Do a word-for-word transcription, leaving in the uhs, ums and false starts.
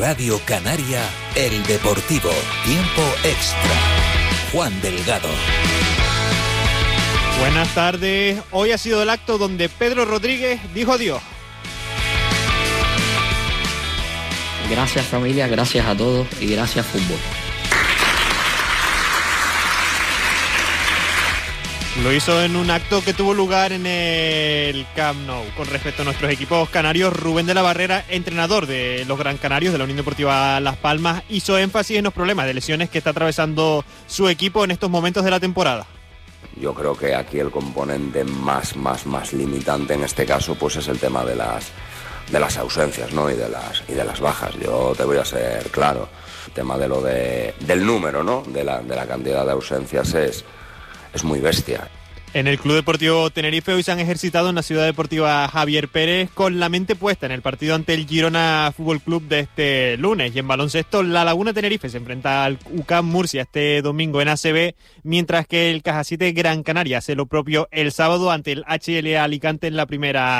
Radio Canaria, El Deportivo, tiempo extra. Juan Delgado. Buenas tardes. Hoy ha sido el acto donde Pedro Rodríguez dijo adiós. Gracias familia, gracias a todos y gracias fútbol. Lo hizo en un acto que tuvo lugar en el Camp Nou. Con respecto a nuestros equipos canarios, Rubén de la Barrera, entrenador de los Gran Canarios de la Unión Deportiva Las Palmas, hizo énfasis en los problemas de lesiones que está atravesando su equipo en estos momentos de la temporada. Yo creo que aquí el componente más, más, más limitante en este caso pues es el tema de las, de las ausencias, ¿no? y, de las, y de las bajas. Yo te voy a ser claro, el tema de lo de, del número, ¿no? de, la, de la cantidad de ausencias es... es muy bestia. En el Club Deportivo Tenerife hoy se han ejercitado en la Ciudad Deportiva Javier Pérez con la mente puesta en el partido ante el Girona Fútbol Club de este lunes. Y en baloncesto, La Laguna Tenerife se enfrenta al U C A M Murcia este domingo en A C B, mientras que el Cajasite Gran Canaria hace lo propio el sábado ante el H L A Alicante en la primera